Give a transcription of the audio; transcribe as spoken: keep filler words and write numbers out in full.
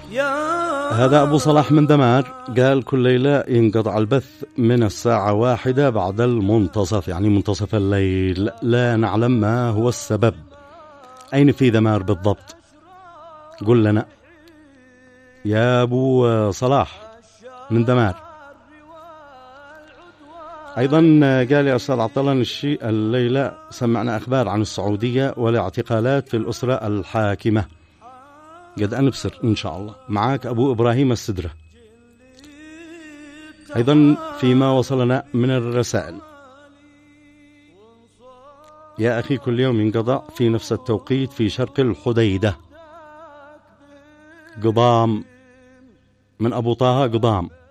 هذا أبو صلاح من دمار، قال كل ليلة ينقطع البث من الساعة واحدة بعد المنتصف، يعني منتصف الليل، لا نعلم ما هو السبب. أين في دمار بالضبط؟ قل لنا يا أبو صلاح من دمار. أيضا قال يا أستاذ عطلان الشيء الليلة سمعنا أخبار عن السعودية والاعتقالات في الأسرة الحاكمة، قد أنبصر إن شاء الله. معاك أبو إبراهيم السدرة. أيضا فيما وصلنا من الرسائل، يا أخي كل يوم ينقضى في نفس التوقيت في شرق الحديدة. قضام من أبو طه قضام،